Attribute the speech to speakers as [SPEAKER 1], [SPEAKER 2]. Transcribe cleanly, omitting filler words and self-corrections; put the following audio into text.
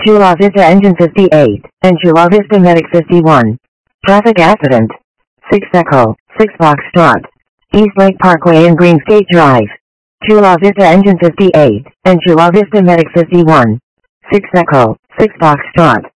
[SPEAKER 1] Chula Vista Engine 58, and Chula Vista Medic 51. Traffic accident. 6 Echo, 6 Foxtrot. East Lake Parkway and Greensgate Drive. Chula Vista Engine 58, and Chula Vista Medic 51. 6 Echo, 6 Foxtrot.